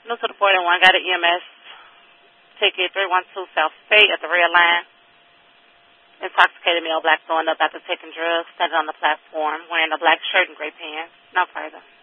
New to the 41, got an EMS ticket 312 South State at the red line. Intoxicated male, black, throwing up after taking drugs, standing on the platform, wearing a black shirt and gray pants. No further.